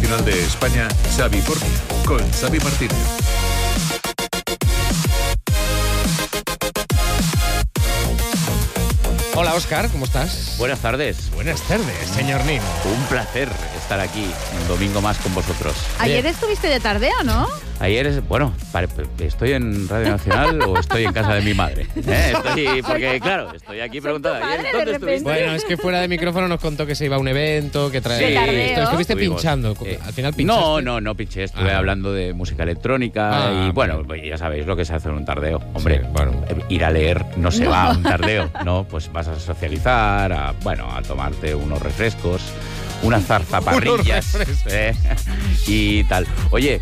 Nacional de España, Xavi Fornia, con Xavi Martínez. Hola, Óscar, ¿cómo estás? Buenas tardes. Buenas tardes, señor Nino. Un placer estar aquí un domingo más con vosotros. Ayer estuviste de tardeo, ¿no? Ayer ¿estoy en Radio Nacional o estoy en casa de mi madre? Porque claro, estoy aquí preguntando. Soy tu ¿Ayer madre, dónde de repente. estuviste? Bueno, es que fuera de micrófono nos contó que se iba a un evento, que trae... Sí. Tardeo. Estuviste Estuvimos. pinchando. Al final pinchaste. No pinché. Estuve hablando de música electrónica Ah, y bueno, pues ya sabéis lo que se hace en un tardeo. Hombre, Sí, bueno. ir a leer no se va a un tardeo, ¿no? Pues vas a socializar, a tomarte unos refrescos, unas zarzaparrillas y tal. Oye,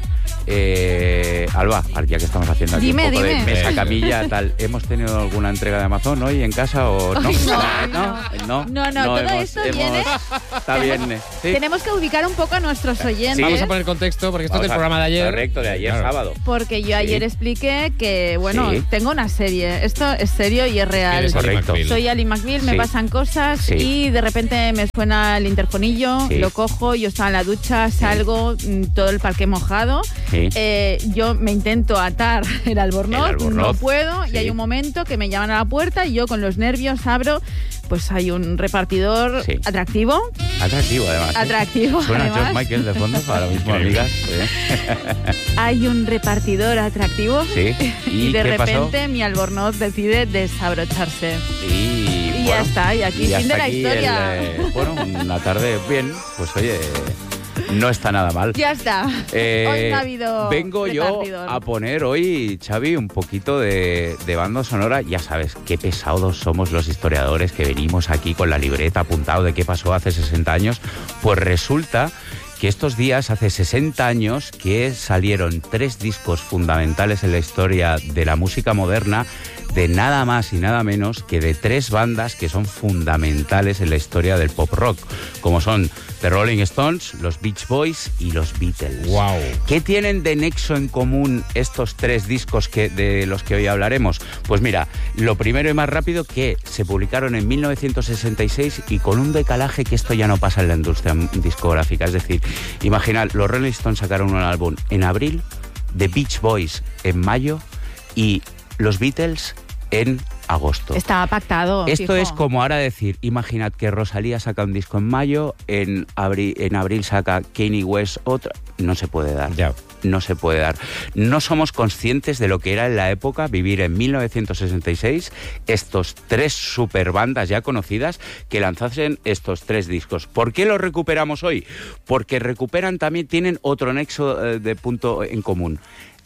Alba, ya que estamos haciendo aquí Dime, un poco de dime. mesa camilla, tal, ¿hemos tenido alguna entrega de Amazon hoy en casa o no? No, todo esto viene- Está bien. ¿sí? Tenemos que ubicar un poco a nuestros oyentes. Vamos a poner contexto, porque esto es del programa de ayer. Correcto, de ayer Claro. sábado. Porque yo ayer expliqué que, Sí. tengo una serie. Esto es serio y es real. Eres Ali Correcto. McBeal. Soy Ali McBeal, me Sí. pasan cosas Sí. y de repente me suena el interfonillo, Sí. lo cojo, yo estaba en la ducha, salgo, todo el parque mojado. Sí. Yo me intento atar el albornoz, no puedo, sí. y hay un momento que me llaman a la puerta y yo con los nervios abro, pues hay un repartidor Sí. atractivo. Atractivo, además. ¿sí? Atractivo, Suena además. George Michael de fondo, ahora mismo, Increíble. amigas. Hay un repartidor atractivo. Sí. Y de qué pasó? repente mi albornoz decide desabrocharse. Y Y ya está, y aquí fin hasta de la aquí historia. una tarde bien, pues oye, no está nada mal. Ya está. Hoy no ha habido Vengo yo repartidor. a poner hoy, Xavi, un poquito de banda sonora. Ya sabes qué pesados somos los historiadores que venimos aquí con la libreta apuntado de qué pasó hace 60 años. Pues resulta que estos días, hace 60 años, que salieron 3 discos fundamentales en la historia de la música moderna, de nada más y nada menos que de 3 bandas que son fundamentales en la historia del pop rock, como son The Rolling Stones, los Beach Boys y los Beatles. Wow. ¿Qué tienen de nexo en común estos 3 discos de los que hoy hablaremos? Pues mira, lo primero y más rápido, que se publicaron en 1966 y con un decalaje que esto ya no pasa en la industria discográfica. Es decir, imaginad, los Rolling Stones sacaron un álbum en abril, The Beach Boys en mayo y los Beatles en agosto. Estaba pactado. Esto fijo. es como ahora decir, imaginad que Rosalía saca un disco en mayo, en abril saca Kanye West otro. No se puede dar. Ya. No se puede dar. No somos conscientes de lo que era en la época vivir en 1966 estos 3 superbandas ya conocidas que lanzasen estos 3 discos. ¿Por qué los recuperamos hoy? Porque tienen otro nexo de punto en común.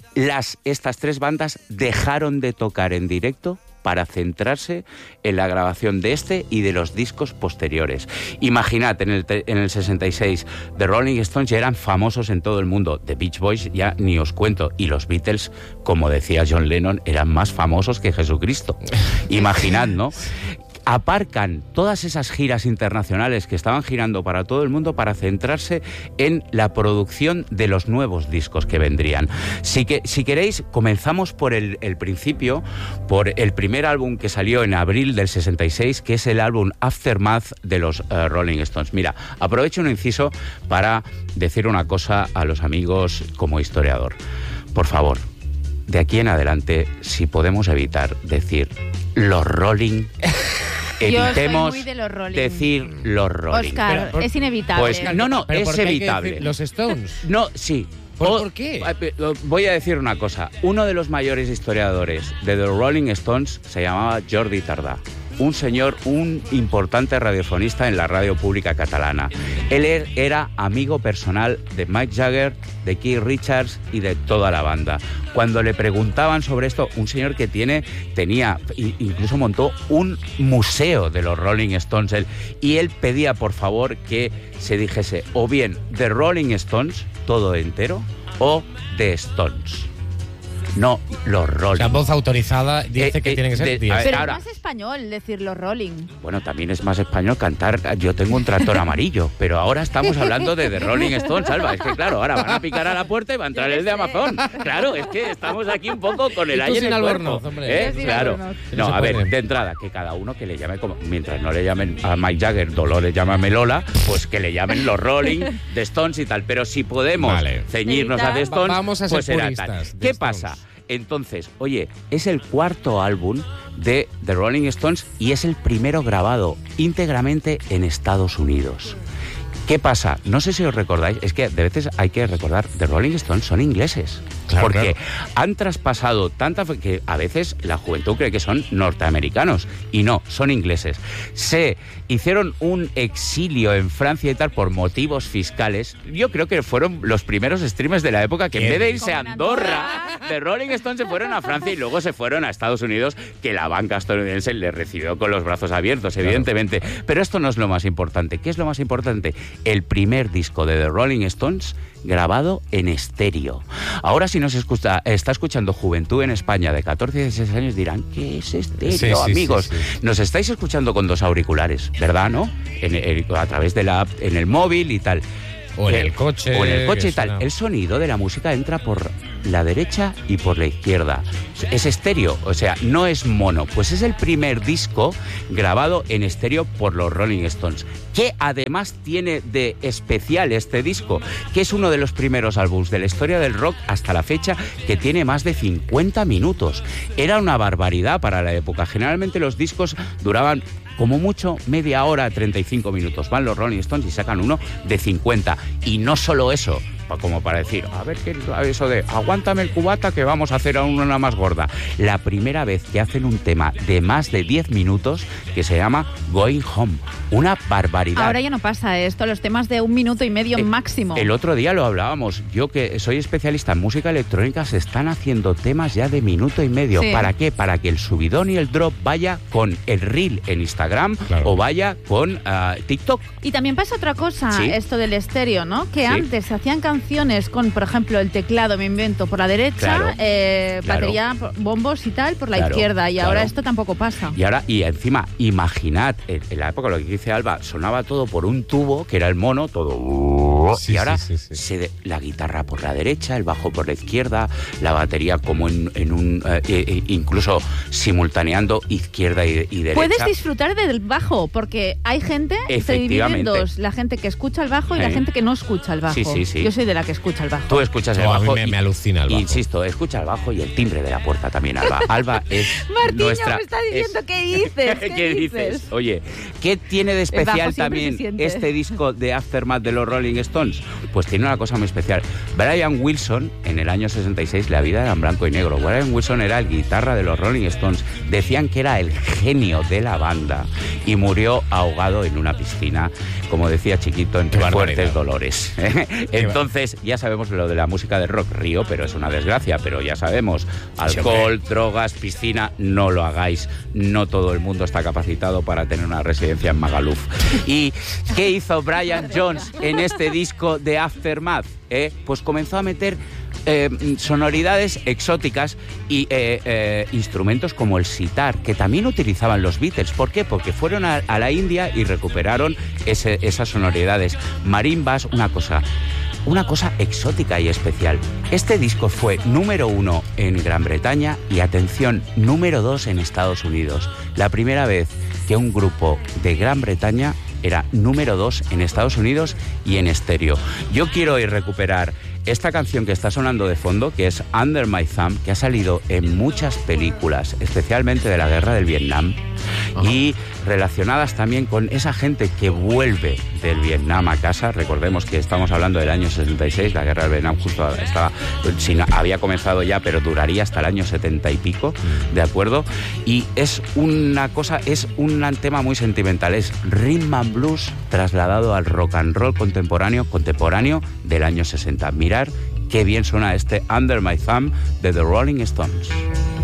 Estas 3 bandas dejaron de tocar en directo para centrarse en la grabación de este y de los discos posteriores. Imaginad, en el 66, The Rolling Stones ya eran famosos en todo el mundo. The Beach Boys ya ni os cuento. Y los Beatles, como decía John Lennon, eran más famosos que Jesucristo. Imaginad, ¿no? Aparcan todas esas giras internacionales que estaban girando para todo el mundo para centrarse en la producción de los nuevos discos que vendrían. Si queréis, comenzamos por el principio, por el primer álbum que salió en abril del 66, que es el álbum Aftermath de los Rolling Stones. Mira, aprovecho un inciso para decir una cosa a los amigos como historiador. Por favor, de aquí en adelante, si podemos evitar decir los Rolling... Evitemos Yo soy muy de los Rolling. decir los Rolling. Oscar, Pero, es inevitable. Pues no, ¿Pero es por qué hay que evitable. decir los Stones? No, sí. ¿Por qué? Voy a decir una cosa. Uno de los mayores historiadores de The Rolling Stones se llamaba Jordi Tardà. Un importante radiofonista en la radio pública catalana. Él era amigo personal de Mick Jagger, de Keith Richards y de toda la banda. Cuando le preguntaban sobre esto, un señor que incluso montó un museo de los Rolling Stones, y él pedía por favor que se dijese o bien The Rolling Stones, todo entero, o The Stones. No, los Rolling. La voz autorizada dice que tiene que ser 10. Pero ahora, es más español decir los Rolling. bueno, también es más español cantar Yo tengo un tractor amarillo, pero ahora estamos hablando de The Rolling Stones, Alba. Es que claro, ahora van a picar a la puerta y va a entrar el de Amazon. Claro, es que estamos aquí un poco con el aire en el cuerpo. Claro. No, a ver, de entrada, que cada uno que le llame como... Mientras no le llamen a Mike Jagger, Dolores, llámame Lola, pues que le llamen los Rolling, The Stones y tal. Pero si podemos ceñirnos a The Stones, vamos a ser pues será puristas, tal. ¿Qué pasa? Entonces, oye, es el cuarto álbum de The Rolling Stones y es el primero grabado íntegramente en Estados Unidos. ¿Qué pasa? No sé si os recordáis, es que de veces hay que recordar, The Rolling Stones son ingleses. Claro, porque han traspasado tanta que a veces la juventud cree que son norteamericanos y no, son ingleses. Se hicieron un exilio en Francia y tal por motivos fiscales. Yo creo que fueron los primeros streamers de la época que en vez de irse a Andorra, The Rolling Stones se fueron a Francia y luego se fueron a Estados Unidos, que la banca estadounidense les recibió con los brazos abiertos, evidentemente. Pero esto no es lo más importante. ¿Qué es lo más importante? El primer disco de The Rolling Stones grabado en estéreo. Ahora si nos está escuchando juventud en España de 14 y 16 años dirán, ¿qué es estéreo, amigos? Sí. Nos estáis escuchando con 2 auriculares, ¿verdad, no? A través de la app, en el móvil y tal. O en el coche. O en el coche y tal. El sonido de la música entra por la derecha y por la izquierda. Es estéreo, o sea, no es mono. Pues es el primer disco grabado en estéreo por los Rolling Stones. ¿Qué además tiene de especial este disco? Que es uno de los primeros álbumes de la historia del rock hasta la fecha que tiene más de 50 minutos. Era una barbaridad para la época. Generalmente los discos duraban como mucho media hora, 35 minutos. Van los Rolling Stones y sacan uno de 50. Y no solo eso, como para decir, a ver qué es eso de aguántame el cubata que vamos a hacer aún una más gorda. La primera vez que hacen un tema de más de 10 minutos que se llama Going Home. Una barbaridad. Ahora ya no pasa esto, los temas de 1 minuto y medio máximo. El otro día lo hablábamos. Yo que soy especialista en música electrónica, se están haciendo temas ya de minuto y medio. Sí. ¿Para qué? Para que el subidón y el drop vaya con el reel en Instagram o vaya con TikTok. Y también pasa otra cosa, esto del estéreo, ¿no? Que antes se hacían canciones con, por ejemplo, el teclado, me invento, por la derecha, batería, bombos y tal, por la izquierda. Y ahora esto tampoco pasa. Y encima, imaginad, en la época, lo que dice Alba, sonaba todo por un tubo, que era el mono, todo... y ahora la guitarra por la derecha, el bajo por la izquierda, la batería como en un... incluso simultaneando izquierda y derecha. Puedes disfrutar del bajo, porque hay gente, se divide en dos, la gente que escucha el bajo y la gente que no escucha el bajo. Sí. Yo soy de la que escucha el bajo. Tú escuchas el bajo. A mí me alucina el bajo. Insisto, escucha el bajo y el timbre de la puerta también, Alba. Alba es Martiño nuestra... me está diciendo, ¿qué dices? ¿Qué dices? Oye, ¿qué tiene de especial también este disco de Aftermath de los Rolling Stones? Pues tiene una cosa muy especial. Brian Wilson, en el año 66, la vida era en blanco y negro. Brian Wilson era el guitarra de los Rolling Stones. Decían que era el genio de la banda y murió ahogado en una piscina, como decía Chiquito, entre fuertes dolores. Entonces, ya sabemos lo de la música de rock, río, pero es una desgracia, pero ya sabemos, alcohol, drogas, piscina, no lo hagáis. No todo el mundo está capacitado para tener una residencia en Magaluf. ¿Y qué hizo Brian Jones en este disco de Aftermath? Pues comenzó a meter sonoridades exóticas y instrumentos como el sitar, que también utilizaban los Beatles. ¿Por qué? Porque fueron a la India y recuperaron esas sonoridades. Marimbas, una cosa exótica y especial. Este disco fue número 1 en Gran Bretaña y, atención, número 2 en Estados Unidos. La primera vez que un grupo de Gran Bretaña era número 2 en Estados Unidos y en estéreo. Yo quiero hoy recuperar esta canción que está sonando de fondo, que es Under My Thumb, que ha salido en muchas películas, especialmente de la guerra del Vietnam, y relacionadas también con esa gente que vuelve del Vietnam a casa. Recordemos que estamos hablando del año 66, la guerra del Vietnam justo había comenzado ya, pero duraría hasta el año 70 y pico, ¿de acuerdo? Y es un tema muy sentimental, es rhythm and blues trasladado al rock and roll contemporáneo del año 60. Mirar qué bien suena este Under My Thumb de The Rolling Stones.